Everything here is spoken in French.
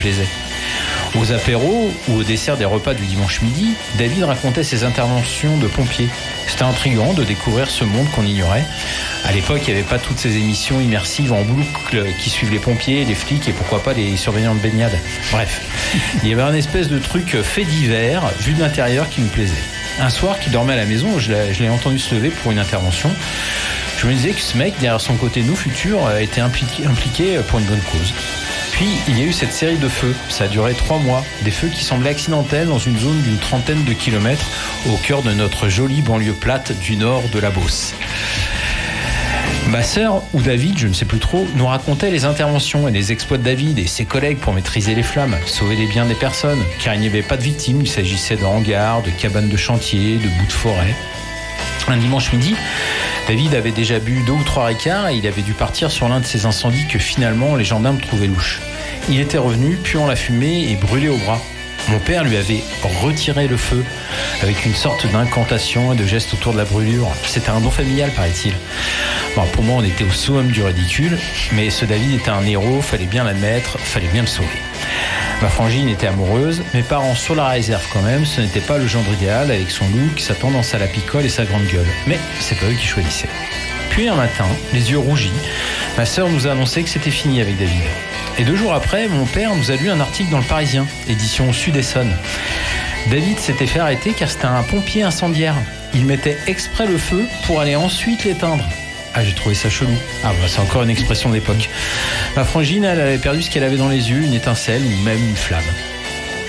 plaisait. Aux apéros ou au dessert des repas du dimanche midi, David racontait ses interventions de pompier. C'était intriguant de découvrir ce monde qu'on ignorait. À l'époque, il n'y avait pas toutes ces émissions immersives en boucle qui suivent les pompiers, les flics et pourquoi pas les surveillants de baignade. Bref, il y avait un espèce de truc fait divers, vu de l'intérieur, qui me plaisait. Un soir, qu'il dormait à la maison, je l'ai entendu se lever pour une intervention. Je me disais que ce mec, derrière son côté nous futur, était impliqué pour une bonne cause. Puis, il y a eu cette série de feux. Ça a duré 3 mois. Des feux qui semblaient accidentels dans une zone d'une 30aine de kilomètres au cœur de notre jolie banlieue plate du nord de la Beauce. Ma sœur, ou David, je ne sais plus trop, nous racontait les interventions et les exploits de David et ses collègues pour maîtriser les flammes, sauver les biens des personnes, car il n'y avait pas de victimes. Il s'agissait de hangars, de cabanes de chantier, de bouts de forêt. Un dimanche midi, David avait déjà bu 2 ou 3 ricards et il avait dû partir sur l'un de ces incendies que finalement les gendarmes trouvaient louches. Il était revenu, puant la fumée et brûlé au bras. Mon père lui avait retiré le feu avec une sorte d'incantation et de geste autour de la brûlure. C'était un don familial, paraît-il. Bon, pour moi, on était au summum du ridicule, mais ce David était un héros, fallait bien l'admettre, fallait bien le sauver. Ma frangine était amoureuse, mes parents sur la réserve quand même, ce n'était pas le gendre idéal avec son look, sa tendance à la picole et sa grande gueule. Mais c'est pas eux qui choisissaient. Puis un matin, les yeux rougis, ma sœur nous a annoncé que c'était fini avec David. Et 2 jours après, mon père nous a lu un article dans le Parisien, édition Sud-Essonne. David s'était fait arrêter car c'était un pompier incendiaire. Il mettait exprès le feu pour aller ensuite l'éteindre. Ah, j'ai trouvé ça chelou. Ah, bah, c'est encore une expression d'époque. Ma frangine, elle avait perdu ce qu'elle avait dans les yeux, une étincelle ou même une flamme.